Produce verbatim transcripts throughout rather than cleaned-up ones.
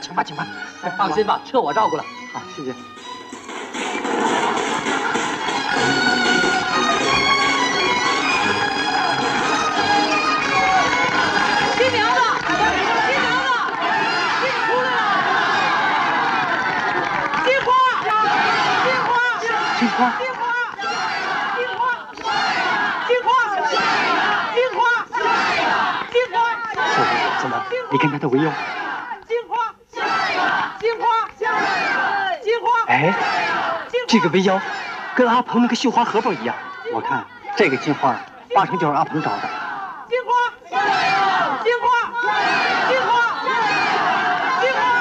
请吧，请吧。 放心吧，车我照顾了。 好，谢谢。 新娘子，新娘子，这个出来了。金花，金花， 金花， 金花，金花，金花，金花，金花。 怎么？你跟他的为友？ 金花，金花，金花。 哎，这个围腰跟阿鹏那个绣花荷包一样。我看这个金花八成就是阿鹏找的。 金花，金花，金花，金花。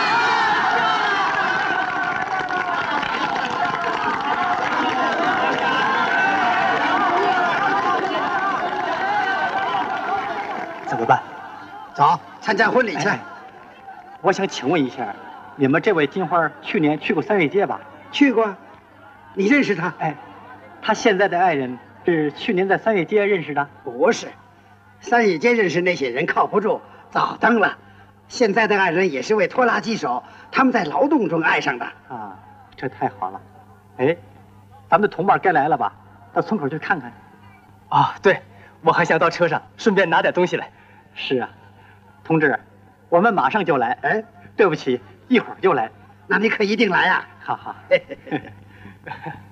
怎么办？ 走，参加婚礼去。 哎，我想请问一下，你们这位金花去年去过三月街吧？ 去过，你认识他？ 哎，他现在的爱人是去年在三月街认识的？ 不是，三月街认识那些人靠不住，早登了。现在的爱人也是位拖拉机手，他们在劳动中爱上的。 啊，这太好了。哎，咱们的同伴该来了吧？到村口去看看。 啊，对，我还想到车上顺便拿点东西来。 是啊，同志，我们马上就来。 哎， 对不起，一会儿就来。 那你可一定来呀！ 好好。